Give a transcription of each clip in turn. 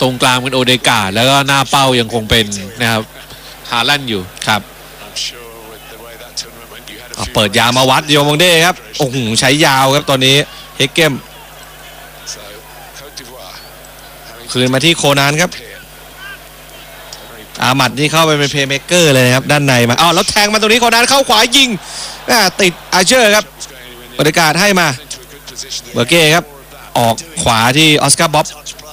ตรงกลางเป็นโอเดการ์ดแล้วก็หน้าเป้ายังคงเป็นนะครับฮาลันด์อยู่ครับเปิดยามาวัดโยมองเด้ครับโอ้โหใช้ยาวครับตอนนี้เฮกเกมคืนมาที่โคนันครับอามัดนี่เข้าไปเป็นเพลย์เมคเกอร์เลยครับด้านในมาแล้วแทงมาตรงนี้โคนันเข้าขวายิงติดอาเชอร์ครับบริการให้มาเบอร์เก้ครับออกขวาที่ออสการ์บ๊อบ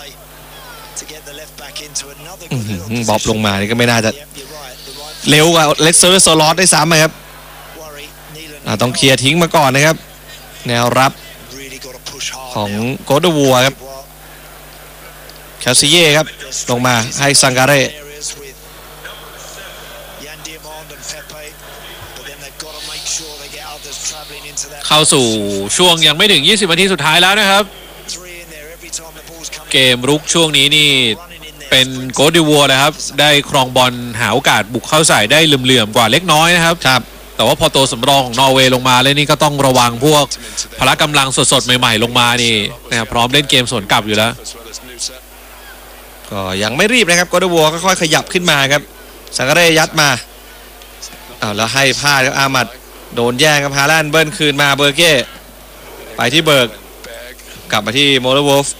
บ๊อบลงมานี่ก็ไม่น่าจะเร็วกว่าเล็กเซอร์โซลอสได้ซ้ำเลยครับต้องเคลียร์ทิ้งมาก่อนนะครับแนวรับของโกดวัวครับแคลซิเย่ครับลงมาให้ซังการเร่เข้าสู่ช่วงยังไม่ถึง20 นาทีสุดท้ายแล้วนะครับเกมรุกช่วงนี้นี่เป็นโกดิวัวนะครับได้ครองบอลหาโอกาสบุกเข้าใส่ได้เหลื่อมๆกว่าเล็กน้อยนะครับแต่ว่าพอตัวสำรองของนอร์เวย์ลงมาเลยนี่ก็ต้องระวังพวกพละกำลังสดๆใหม่ๆลงมานี่นะครับพร้อมเล่นเกมสวนกลับอยู่แล้วก็ยังไม่รีบนะครับโกดวัวค่อยๆขยับขึ้นมาครับซังการเร่ยัดมาแล้วให้พลาดครับอามัดโดนแย่งครับฮาลันด์เบิ้ลคืนมาเบอร์เก้ไปที่เบิร์กกลับมาที่โมเลวอลฟ์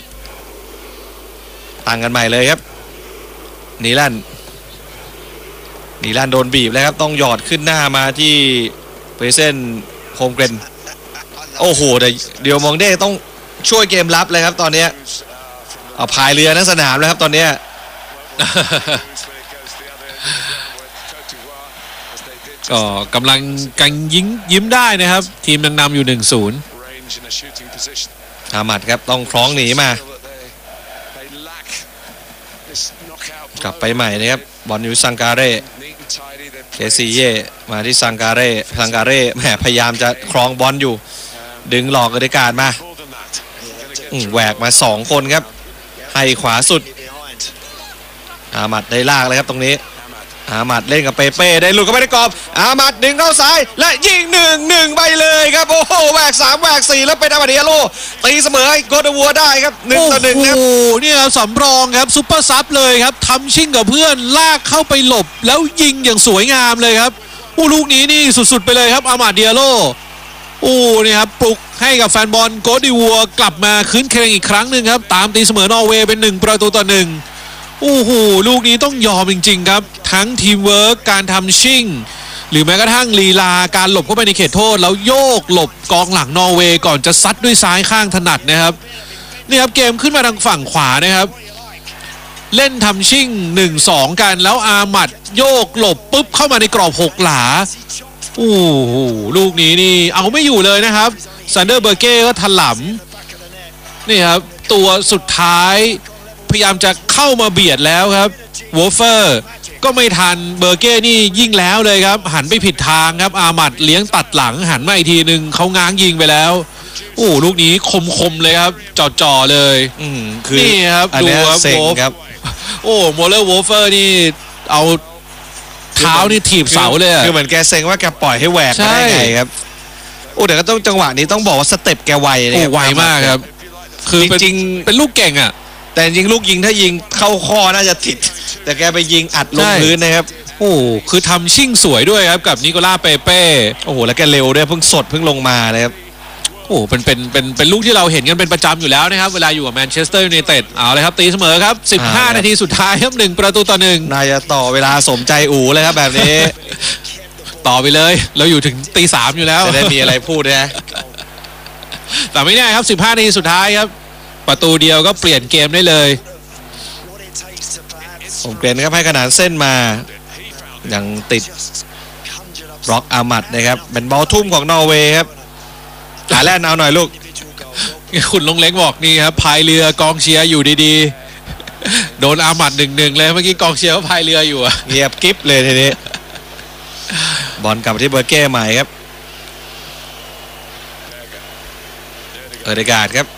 ตั้งกันใหม่เลยครับนีแลนด์โดนบีบแล้วครับต้องหยอดขึ้นหน้ามาที่เปเซนโฮมเกรนโอ้โหแต่เดี๋ยวมองเด้ต้องช่วยเกมรับเลยครับตอนนี้พายเรือทั้งสนามแล้วครับตอนนี้ก็กำลังกันยิ้มได้นะครับทีมยังนำอยู่ 1-0 อามัดครับต้องคล้องหนีมากลับไปใหม่นะครับบอลอยู่ซังการเร่เคซีเย่มาที่ซังการเร่แหมพยายามจะครองบอลอยู่ดึงหลอกอเดการ์ดมาแหวกมา2คนครับให้ขวาสุดอามัดได้ลากเลยครับตรงนี้อามัดเล่นกับเปเป้ได้หลุดเข้าไปในกรอบอามัดดึงเข้าซ้ายและยิง1-1ไปเลยครับโอ้โหแหวก3แหวก4แล้วเป็นอามัดเดียโลตีเสมอให้โกดวัวได้ครับ1-1ครับโอ้โหนี่ครับสำรองครับซุปเปอร์ซับเลยครับทำชิ่งกับเพื่อนลากเข้าไปหลบแล้วยิงอย่างสวยงามเลยครับลูกนี้นี่สุดๆไปเลยครับอามัดเดียโลนี่ครับปลุกให้กับแฟนบอลโกดวัวกลับมาคืนเครงอีกครั้งหนึ่งครับตามตีเสมอนอร์เวย์เป็น1-1โอ้โหลูกนี้ต้องยอมจริงๆครับทั้งทีมเวิร์กการทำชิ่งหรือแม้กระทั่งลีลาการหลบเข้าไปในเขตโทษแล้วโยกหลบกองหลังนอร์เวย์ก่อนจะซัดด้วยซ้ายข้างถนัดนะครับนี่ครับเกมขึ้นมาทางฝั่งขวานะครับเล่นทำชิ่ง 1-2 กันแล้วอามัดโยกหลบปุ๊บเข้ามาในกรอบ6หลาโอ้โหลูกนี้นี่เอาไม่อยู่เลยนะครับซันเดอร์เบอร์เก้ก็ถล่ำนี่ครับตัวสุดท้ายพยายามจะเข้ามาเบียดแล้วครับวอลเฟอร์ก็ไม่ทันเบอร์เก้นี่ยิ่งแล้วเลยครับหันไปผิดทางครับอามัดเลี้ยงตัดหลังหันมาอีกทีนึงเขาง้างยิงไปแล้วลูกนี้คมเลยครับจ่อเลยนี่ครับดูครับโมเลอร์วอลเฟอร์นี่เอาเท้านี่ถีบเสาเลยคือเหมือนแกเซ็งว่าแกปล่อยให้แหวกได้ไงครับแต่ก็ต้องจังหวะนี้ต้องบอกว่าสเต็ปแกไวเลยไวมากครับคือจริงเป็นลูกเก่งอ่ะแต่จริงลูกยิงถ้ายิงเข้าข้อน่าจะติดแต่แกไปยิงอัดลงพื้นนะครับคือทำชิ่งสวยด้วยครับกับนิโคล่าเปเป้แล้วแกเร็วด้วยเพิ่งลงมาเลยครับเป็นลูกที่เราเห็นกันเป็นประจำอยู่แล้วนะครับเวลาอยู่กับแมนเชสเตอร์ยูไนเต็ดเอาเลยครับตีเสมอครับ15 นาทีสุดท้ายครับ1-1 น่าจะต่อเวลาสมใจเลยครับแบบนี้ต่อไปเลยเราอยู่ถึงตี 3อยู่แล้วจะได้มีอะไรพูดนะแต่ไม่แน่ครับ15 นาทีสุดท้ายครับประตูเดียวก็เปลี่ยนเกมได้เลยผมเกรนครับให้ขนานเส้นมายังติดบล็อกอามัดนะครับเป็นบอลทุ่มของนอร์เวย์ครับขาแล่นเอาหน่อยลูกคุณลงเล็กบอกนี่ครับพายเรือกองเชียร์อยู่ดีๆโดนอามัด1-1เลยเมื่อกี้กองเชียร์เขาพายเรืออยู่เงียบกิ๊บเลยทีนี้บอลกลับที่เบอร์เก้ใหม่ครับเอเดการ์ดครับ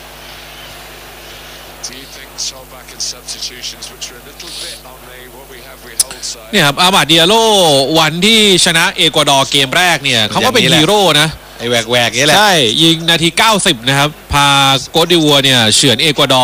เนี่ยครับอามัดเดียโลวันที่ชนะเอกวาดอร์เกมแรกเนี่ยเขาก็เป็นฮีโร่นะไอ้แหวกนี่แหละใช่ยิงนาที90นะครับพาโกดิวัวเนี่ยเฉือนเอกวาดอร์